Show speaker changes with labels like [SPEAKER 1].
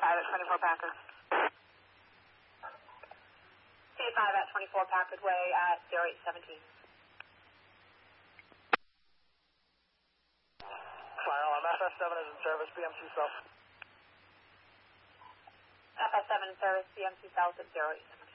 [SPEAKER 1] at 24 Packard. K5 at 24 Packard Way at 0817.
[SPEAKER 2] Final, FS7 is in service, BMC South.
[SPEAKER 1] FS7 in service, BMC South at 0817.